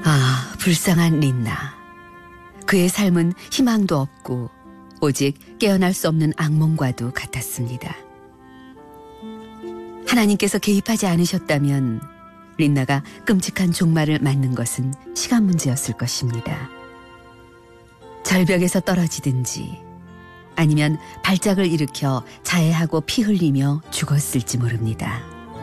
아, 불쌍한 린나. 그의 삶은 희망도 없고 오직 깨어날 수 없는 악몽과도 같았습니다. 하나님께서 개입하지 않으셨다면 린나가 끔찍한 종말을 맞는 것은 시간 문제였을 것입니다. 절벽에서 떨어지든지 아니면 발작을 일으켜 자해하고 피 흘리며 죽었을지 모릅니다.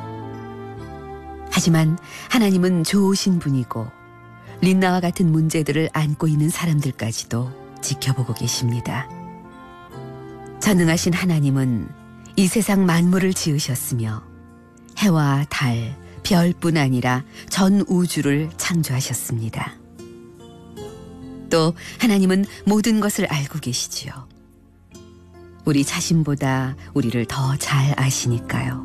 하지만 하나님은 좋으신 분이고 린나와 같은 문제들을 안고 있는 사람들까지도 지켜보고 계십니다. 전능하신 하나님은 이 세상 만물을 지으셨으며 해와 달, 별뿐 아니라 전 우주를 창조하셨습니다. 또 하나님은 모든 것을 알고 계시지요. 우리 자신보다 우리를 더 잘 아시니까요.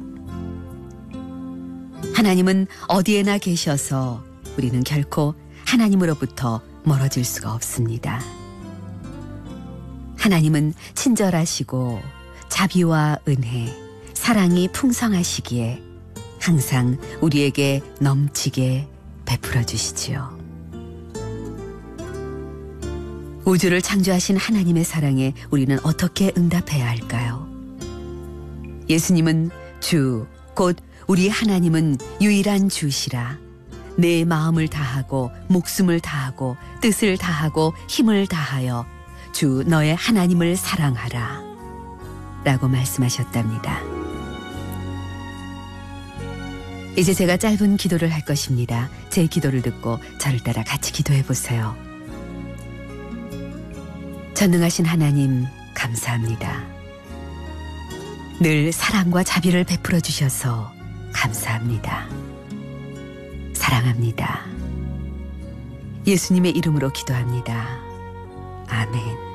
하나님은 어디에나 계셔서 우리는 결코 하나님으로부터 멀어질 수가 없습니다. 하나님은 친절하시고 자비와 은혜, 사랑이 풍성하시기에 항상 우리에게 넘치게 베풀어 주시지요. 우주를 창조하신 하나님의 사랑에 우리는 어떻게 응답해야 할까요? 예수님은 주, 곧 우리 하나님은 유일한 주시라. 내 마음을 다하고 목숨을 다하고 뜻을 다하고 힘을 다하여 주 너의 하나님을 사랑하라 라고 말씀하셨답니다. 이제 제가 짧은 기도를 할 것입니다. 제 기도를 듣고 저를 따라 같이 기도해 보세요. 전능하신 하나님 감사합니다. 늘 사랑과 자비를 베풀어 주셔서 감사합니다. 사랑합니다. 예수님의 이름으로 기도합니다. 아멘.